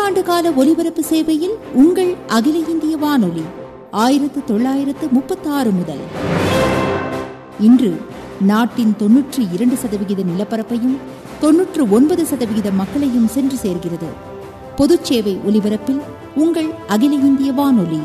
ஆண்டு கால ஒலிபரப்பு சேவையில் உங்கள் அகில இந்திய வானொலி 1936 முதல் இன்று நாட்டின் 92% நிலப்பரப்பையும் 99% மக்களையும் சென்று சேர்கிறது. பொதுச் சேவை ஒலிபரப்பில் உங்கள் அகில இந்திய வானொலி.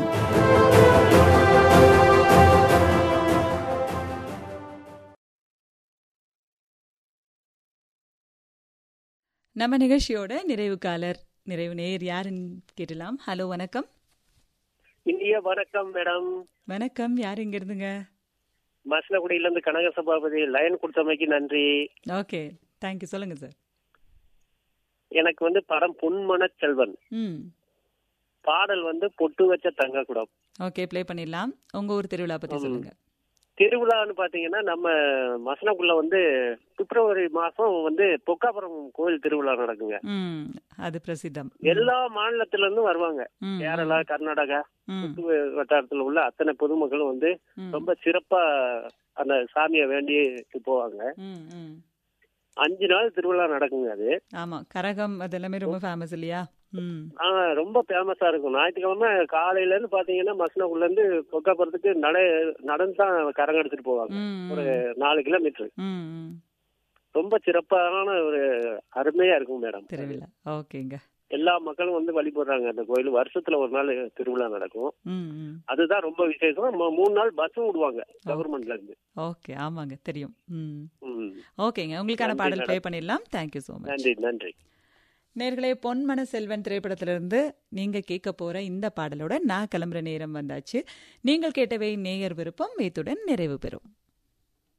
நம்ம நிகழ்ச்சியோட நிறைவு நேர் யாருன்னு கேட்டலாம். ஹலோ, வணக்கம். இந்திய வணக்கம் மேடம். வணக்கம், யார் இங்க இருந்துங்க? மசனகுடியில இருந்து கனக சபாபதி. லைன் கொடுத்தமைக்கு நன்றி. Okay, thank you. சொல்லுங்க சார். எனக்கு படம் பொன்மன செல்வன். பாடல் பொட்டு வச்ச தங்க குடம். ஓகே, ப்ளே பண்ணிடலாம். உங்க ஊர் திருவிழா பத்தி சொல்லுங்க. திருவிழான்னு பாத்தீங்கன்னா நம்ம மசனக்குள்ள பிப்ரவரி மாசம் பொக்காபுரம் கோயில் திருவிழா நடக்குங்க. அது பிரசித்தம். எல்லா மாநிலத்துல இருந்தும் வருவாங்க. கேரளா, கர்நாடகா வட்டாரத்துல உள்ள அத்தனை பொதுமக்களும் ரொம்ப சிறப்பா அந்த சாமியை வேண்டிட்டு போவாங்க. 5 நாள் திருவிழா நடக்குங்க. அது ஆமா, கரகம் அதெல்லாமே ரொம்ப ஃபேமஸ் இல்லையா? ரொம்ப ஃபேமஸா இருக்கும். ஞாயிற்றுக்கிழமை காலையில இருந்து பாத்தீங்கன்னா மசனக்குள்ள இருந்து பொக்காபுரத்துக்கு நடந்து தான் கரகம் எடுத்துட்டு போவாங்க. ஒரு 4 கிலோமீட்டர். ரொம்ப சிறப்பான ஒரு அருமையா இருக்கும் மேடம் திருவிழா. ஓகேங்க. எல்லா மக்களும் வழிபடுறாங்க அந்த கோயில். வருஷத்துல ஒரு நாள் திருவிழா நடக்கும். அதுதான் ரொம்ப விசேஷம். 3 நாள் பஸ்ஸும் விடுவாங்க கவர்மெண்ட்ல இருந்து. ஓகே, ஆமாங்க, தெரியும். ஓகேங்க, உங்களுக்கான பாடல் ப்ளே பண்ணிடலாம். Thank you so much. நன்றி நன்றி. நேர்களே, பொன்மன செல்வன் திரைப்படத்திலிருந்து நீங்க கேட்க போற இந்த பாடலோட நான் கிளம்புற நேரம் வந்தாச்சு. நீங்கள் கேட்டவை நேயர் விருப்பம் இத்துடன் நிறைவு பெறும்.